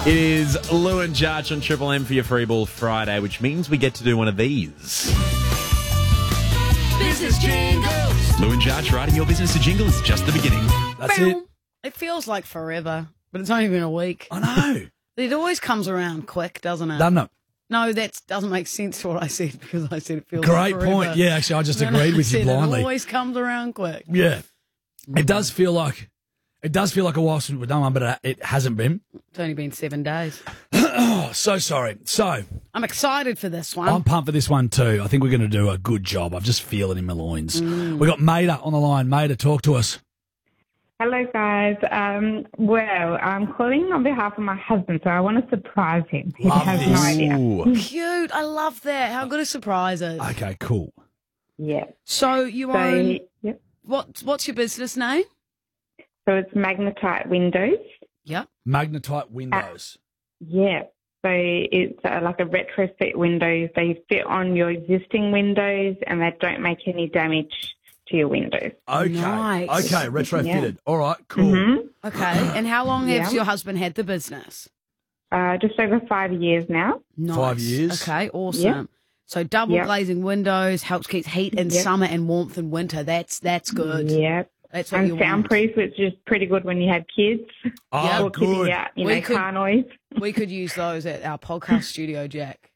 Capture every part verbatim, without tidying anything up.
It is Lou and Judge on Triple M for your Free Ball Friday, which means we get to do one of these. Business jingles. Lou and Judge writing your business a jingle is just the beginning. That's it. It feels like forever, but it's only been a week. I know. It always comes around quick, doesn't it? Doesn't it? No, that doesn't make sense to what I said because I said it feels Great like point. forever. Yeah, actually, I just And then agreed I with you said blindly. It always comes around quick. Yeah. It does feel like it does feel like a while since we've done one, but it, it hasn't been. It's only been seven days. Oh, so sorry. So I'm excited for this one. I'm pumped for this one too. I think we're going to do a good job. I just feel it in my loins. Mm. We got Maida on the line. Maida, talk to us. Hello, guys. Um, well, I'm calling on behalf of my husband, so I want to surprise him. He Love has this. no idea. Ooh. Cute. I love that. How good a surprise is. Okay, cool. Yeah. So you So, own, yep. what, what's your business name? So it's magnetite windows. Yep. Magnetite windows. Yeah. So it's uh, like a retrofit windows. They fit on your existing windows and they don't make any damage to your windows. Okay. Nice. Okay, retrofitted. Yeah. All right, cool. Mm-hmm. Okay. And how long has Yeah. your husband had the business? Uh, just over five years now. Nice. Five years. Okay, awesome. Yeah. So double Yep. glazing windows helps keep heat in Yep. summer and warmth in winter. That's that's good. Yeah. That's what And you want. soundproof, which is pretty good when you have kids. Oh, or keeping good. out, you We know, could- car noise. We could use those at our podcast studio, Jack.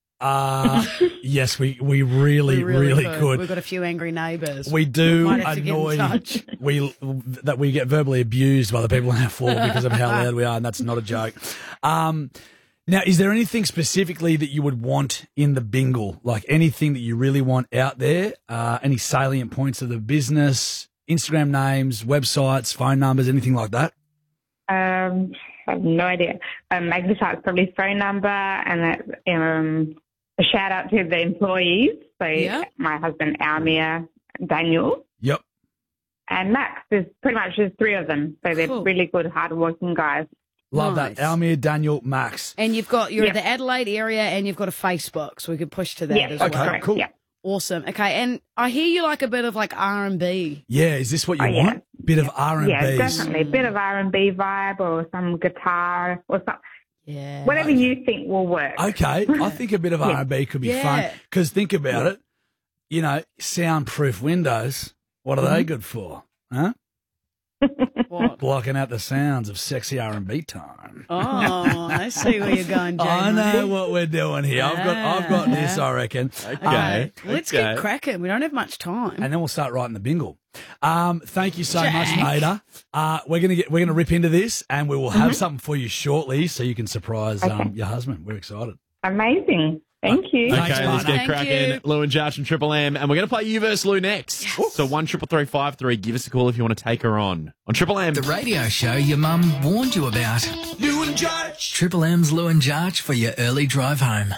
Uh, yes, we, we really, We really, could. We've got a few angry neighbours. We do Might have to get in annoy touch. we that we get verbally abused by the people on our floor because of how loud we are, and that's not a joke. Um, now, is there anything specifically that you would want in the bingle? Like anything that you really want out there? Uh, any salient points of the business, Instagram names, websites, phone numbers, anything like that? Um, I have no idea. Um, Magnetite's probably phone number, and that, um, a shout out to the employees. So Yeah. my husband Almir, Daniel, Yep. and Max. There's pretty much there's three of them. So they're Cool. really good, hardworking guys. Love Nice. that. Almir, Daniel, Max. And you've got you're Yeah. in the Adelaide area, and you've got a Facebook, so we could push to that Yeah, as that's Okay, well. correct. cool. Yeah. Awesome. Okay, and I hear you like a bit of like R and B. Yeah, is this what you Oh, yeah. want? Bit of R and Yeah, B. definitely. A bit of R and B vibe or some guitar or something. Yeah. Whatever you think will work. Okay, I think a bit of Yeah. R and B could be Yeah. fun. Because think about it, you know, soundproof windows. What are Mm-hmm. they good for? Huh? What? Blocking out the sounds of sexy R and B time. Oh, I see where you're going, Jay. I know Money. what we're doing here. I've got, I've got this. I reckon. Okay. Uh, let's okay. get cracking. We don't have much time. And then we'll start writing the bingle. Um, thank you so Jack. much, Maida. Uh, we're gonna get, we're gonna rip into this, and we will have Mm-hmm. something for you shortly, so you can surprise um, your husband. We're excited. Amazing. Thank you. Okay, Thanks, let's partner. get Thank cracking. you. Lou and Judge from Triple M, and we're going to play you versus Lou next. So one triple three five three. Give us a call if you want to take her on on Triple M. The radio show your mum warned you about. Lou and Judge. Triple M's Lou and Jarch for your early drive home.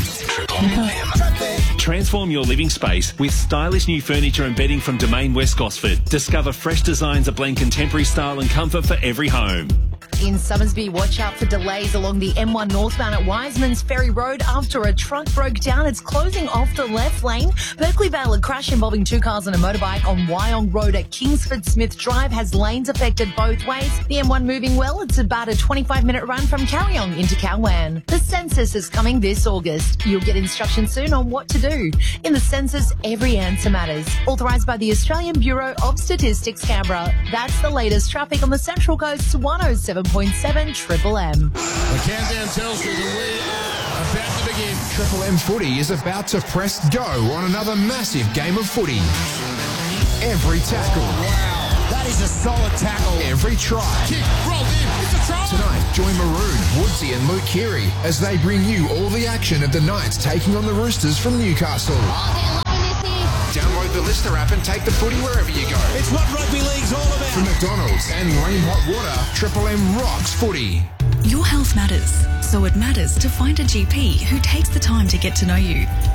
Transform your living space with stylish new furniture and bedding from Domain West Gosford. Discover fresh designs that blend contemporary style and comfort for every home. In Summersby, watch out for delays along the M one northbound at Wiseman's Ferry Road after a truck broke down. It's closing off the left lane. Berkeley Vale, a crash involving two cars and a motorbike on Wyong Road at Kingsford Smith Drive has lanes affected both ways. The M one moving well. It's about a twenty-five minute run from Karyong into Kalwan. The census is coming this August. You'll get instructions soon on what to do. In the census, every answer matters. Authorised by the Australian Bureau of Statistics, Canberra. That's the latest traffic on the Central Coast's one oh seven point seven Triple M. The countdown tells you the lead about to begin. Triple M Footy is about to press go on another massive game of footy. Every tackle. Wow, that is a solid tackle. Every try. Kick, rolled in, it's a try. Tonight, join Maroon, Woodsy and Luke Keary as they bring you all the action of the Knights taking on the Roosters from Newcastle. Download the Listener app and take the footy wherever you go. It's what rugby league's all about. From McDonald's and Lane Hot Water, Triple M rocks footy. Your health matters, so it matters to find a G P who takes the time to get to know you.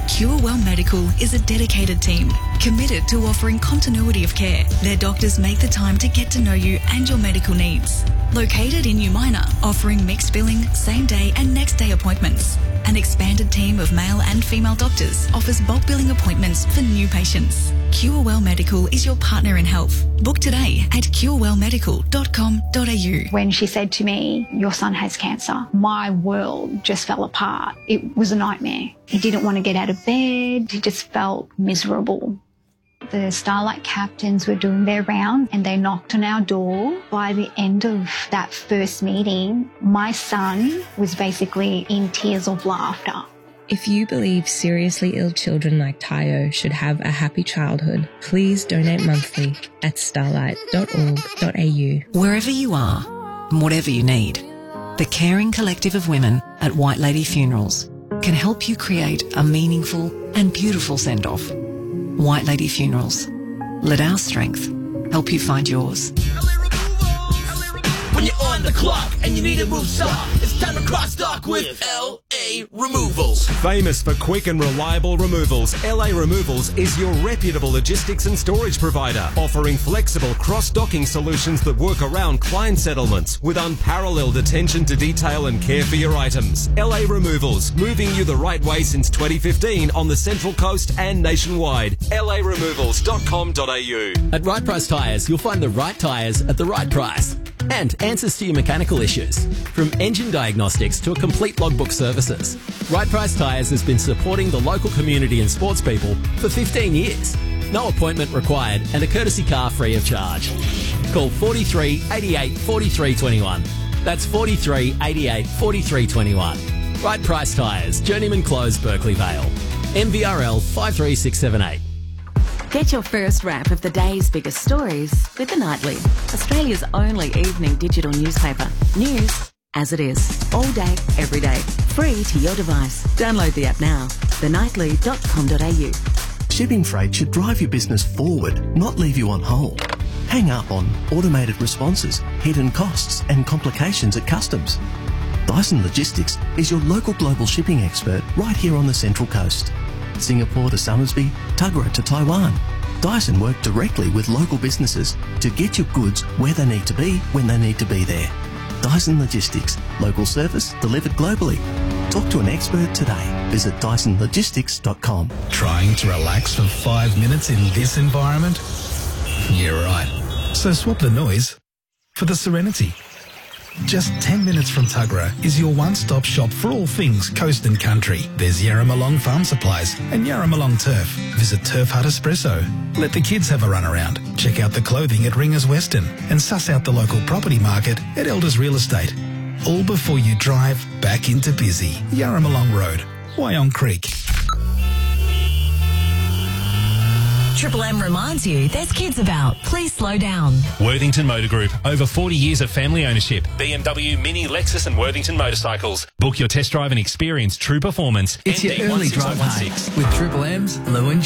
Curewell Medical is a dedicated team committed to offering continuity of care. Their doctors make the time to get to know you and your medical needs. Located in Umina, offering mixed billing, same day and next day appointments. An expanded team of male and female doctors offers bulk billing appointments for new patients. Curewell Medical is your partner in health. Book today at curewell medical dot com dot a u. When she said to me, your son has cancer, my world just fell apart. It was a nightmare. He didn't want to get out of bed. He just felt miserable. The Starlight captains were doing their round and they knocked on our door. By the end of that first meeting, my son was basically in tears of laughter. If you believe seriously ill children like Tayo should have a happy childhood, please donate monthly at starlight dot org dot a u. Wherever you are, and whatever you need, the caring collective of women at White Lady Funerals can help you create a meaningful and beautiful send-off. White Lady Funerals. Let our strength help you find yours. When you're on the clock and you need to move stock, it's time to cross stock with L A Removals. Famous for quick and reliable removals, L A Removals is your reputable logistics and storage provider, offering flexible cross-docking solutions that work around client settlements with unparalleled attention to detail and care for your items. L A Removals, moving you the right way since twenty fifteen on the Central Coast and nationwide. L A removals dot com dot a u. At Right Price Tyres, you'll find the right tyres at the right price. And answers to your mechanical issues. From engine diagnostics to a complete logbook services. Right Price Tyres has been supporting the local community and sports people for fifteen years. No appointment required and a courtesy car free of charge. Call forty-three, eighty-eight, forty-three, twenty-one. That's forty-three, eighty-eight, forty-three, twenty-one. Right Price Tyres, Journeyman Close, Berkeley Vale. M V R L five three six seven eight. Get your first wrap of the day's biggest stories with The Nightly, Australia's only evening digital newspaper. News as it is, all day, every day, free to your device. Download the app now, the nightly dot com dot a u. Shipping freight should drive your business forward, not leave you on hold. Hang up on automated responses, hidden costs and complications at customs. Dyson Logistics is your local global shipping expert right here on the Central Coast. Singapore to Somersby, Tuggerah to Taiwan. Dyson work directly with local businesses to get your goods where they need to be when they need to be there. Dyson Logistics, local service delivered globally. Talk to an expert today. Visit dyson logistics dot com. Trying to relax for five minutes in this environment? You're right. So swap the noise for the serenity. Just ten minutes from Tuggerah is your one-stop shop for all things coast and country. There's Yarramalong Farm Supplies and Yarramalong Turf. Visit Turf Hut Espresso. Let the kids have a run around. Check out the clothing at Ringers Western and suss out the local property market at Elders Real Estate. All before you drive back into busy Yarramalong Road, Wyong Creek. Triple M reminds you there's kids about. Please slow down. Worthington Motor Group. Over forty years of family ownership. B M W, Mini, Lexus and Worthington Motorcycles. Book your test drive and experience true performance. It's your early drive home with Triple M's Lou and